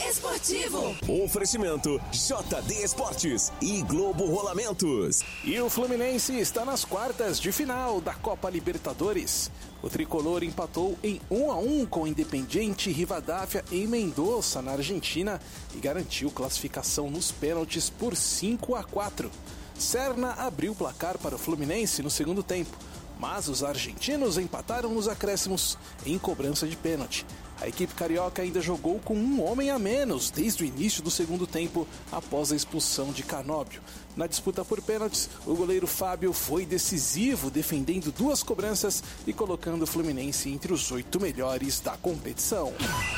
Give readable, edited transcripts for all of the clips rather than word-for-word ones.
esportivo. Oferecimento JD Esportes e Globo Rolamentos. E o Fluminense está nas quartas de final da Copa Libertadores. O tricolor empatou em 1-1 com o Independiente Rivadavia em Mendoza, na Argentina, e garantiu classificação nos pênaltis por 5-4. Serna abriu o placar para o Fluminense no segundo tempo, mas os argentinos empataram nos acréscimos em cobrança de pênalti. A equipe carioca ainda jogou com um homem a menos desde o início do segundo tempo, após a expulsão de Canóbio. Na disputa por pênaltis, o goleiro Fábio foi decisivo, defendendo 2 cobranças e colocando o Fluminense entre os 8 melhores da competição.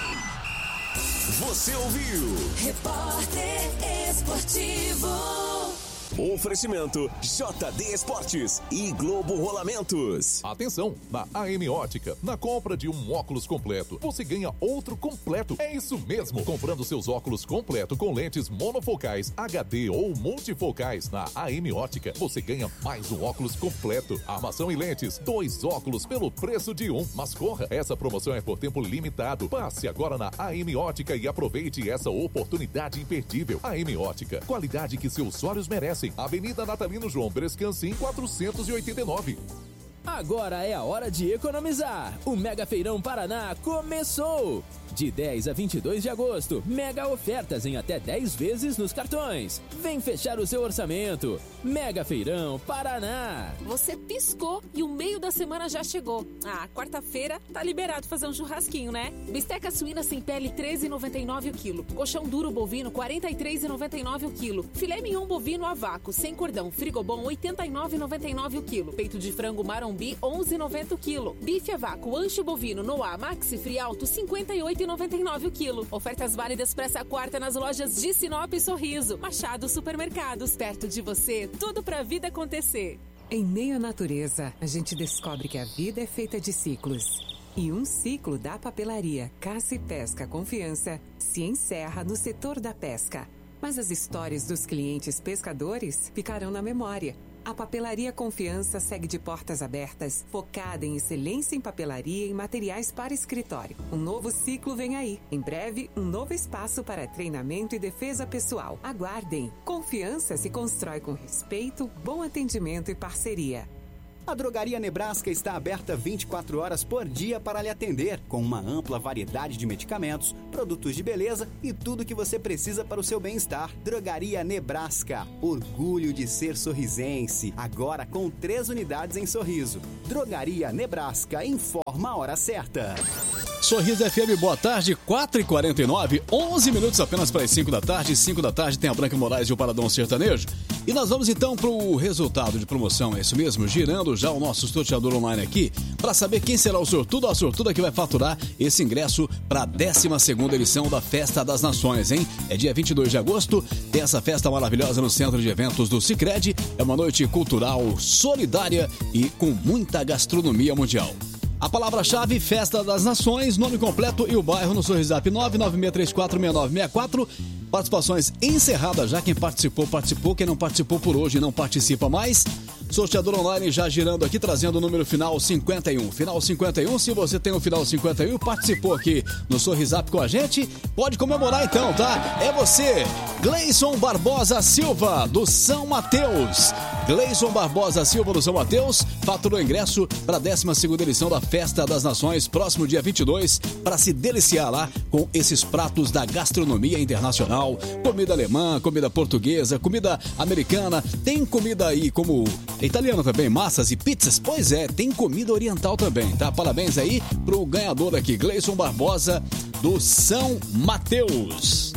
Você ouviu? Repórter Esportivo. Oferecimento JD Esportes e Globo Rolamentos. Atenção, na AM Ótica, na compra de um óculos completo, você ganha outro completo. É isso mesmo! Comprando seus óculos completo com lentes monofocais, HD ou multifocais na AM Ótica, você ganha mais um óculos completo. Armação e lentes, 2 óculos pelo preço de 1. Mas corra, essa promoção é por tempo limitado. Passe agora na AM Ótica e aproveite essa oportunidade imperdível. AM Ótica, qualidade que seus olhos merecem. Avenida Natalino João Brescancin 489. Agora é a hora de economizar. O Mega Feirão Paraná começou! De 10 a 22 de agosto, mega ofertas em até 10 vezes nos cartões. Vem fechar o seu orçamento. Mega Feirão Paraná. Você piscou e o meio da semana já chegou. Quarta-feira tá liberado fazer um churrasquinho, né? Bisteca suína sem pele, R$13,99 o quilo. Colchão duro bovino, R$43,99 o quilo. Filé mignon bovino a vácuo, sem cordão, frigobom, R$89,99 o quilo. Peito de frango marombi, R$11,90 o quilo. Bife a vácuo, ancho bovino, Noah, Maxi Frialto, R$58,99 o quilo. Ofertas válidas para essa quarta nas lojas de Sinop e Sorriso. Machado Supermercados, perto de você, tudo pra vida acontecer. Em meio à natureza, a gente descobre que a vida é feita de ciclos. E um ciclo da papelaria Caça e Pesca Confiança se encerra no setor da pesca. Mas as histórias dos clientes pescadores ficarão na memória. A Papelaria Confiança segue de portas abertas, focada em excelência em papelaria e materiais para escritório. Um novo ciclo vem aí. Em breve, um novo espaço para treinamento e defesa pessoal. Aguardem. Confiança se constrói com respeito, bom atendimento e parceria. A Drogaria Nebraska está aberta 24 horas por dia para lhe atender, com uma ampla variedade de medicamentos, produtos de beleza e tudo que você precisa para o seu bem-estar. Drogaria Nebraska, orgulho de ser sorrisense, agora com 3 unidades em Sorriso. Drogaria Nebraska, informa a hora certa. Sorriso FM, boa tarde, 4h49, 11 minutos apenas para as 5 da tarde. 5 da tarde tem a Branca Moraes e o Paradão Sertanejo. E nós vamos então para o resultado de promoção, é isso mesmo? Girando já o nosso sorteador online aqui, para saber quem será o sortudo ou a sortuda que vai faturar esse ingresso para a 12ª edição da Festa das Nações, hein? É dia 22 de agosto, tem essa festa maravilhosa no Centro de Eventos do Sicredi. É uma noite cultural, solidária e com muita gastronomia mundial. A palavra-chave, Festa das Nações, nome completo e o bairro no Sorrisap 996346964. Participações encerradas já. Quem participou, participou. Quem não participou por hoje não participa mais. Sorteador online já girando aqui, trazendo o número final 51. Final 51, se você tem o final 51 e participou aqui no Sorrisap com a gente, pode comemorar então, tá? É você, Gleison Barbosa Silva, do São Mateus. Gleison Barbosa Silva, do São Mateus, faturou ingresso para a 12ª edição da Festa das Nações, próximo dia 22, para se deliciar lá com esses pratos da gastronomia internacional. Comida alemã, comida portuguesa, comida americana, tem comida aí como italiana também, massas e pizzas. Pois é, tem comida oriental também, tá? Parabéns aí pro ganhador aqui, Gleison Barbosa, do São Mateus.